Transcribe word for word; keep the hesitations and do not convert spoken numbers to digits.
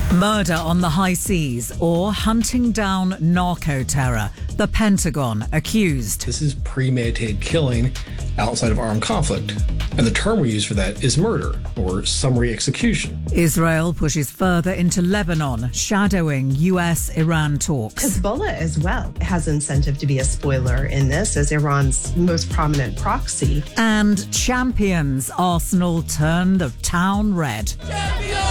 Murder on the high seas or hunting down narco terror. The Pentagon accused. This is premeditated killing outside of armed conflict. And the term we use for that is murder or summary execution. Israel pushes further into Lebanon, shadowing U S Iran talks. Hezbollah as well has incentive to be a spoiler in this as Iran's most prominent proxy. And champions, Arsenal turn the town red.